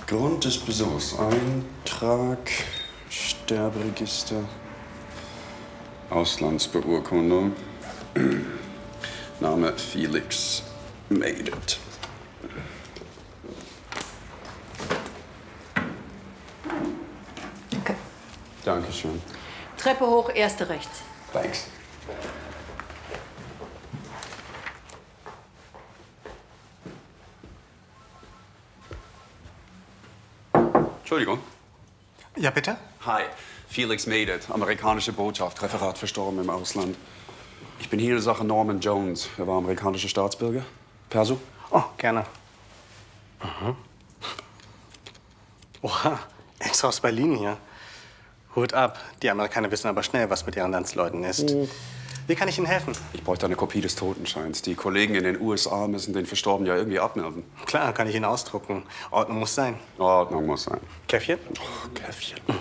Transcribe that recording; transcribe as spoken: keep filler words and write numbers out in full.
Grund des Besuchs. Eintrag, Sterberegister, Auslandsbeurkundung. Name Felix Made it. Danke. Dankeschön. Treppe hoch, erste rechts. Thanks. Entschuldigung. Ja, bitte? Hi, Felix Made it, amerikanische Botschaft, Referat verstorben im Ausland. Ich bin hier in Sache Norman Jones. Er war amerikanischer Staatsbürger. Perso? Oh, gerne. Mhm. Oha, extra aus Berlin hier. Hut ab. Die Amerikaner wissen aber schnell, was mit ihren Landsleuten ist. Mhm. Wie kann ich Ihnen helfen? Ich bräuchte eine Kopie des Totenscheins. Die Kollegen in den U S A müssen den Verstorbenen ja irgendwie abmelden. Klar, kann ich Ihnen ausdrucken. Ordnung muss sein. Ordnung muss sein. Käffchen? Oh, Käffchen.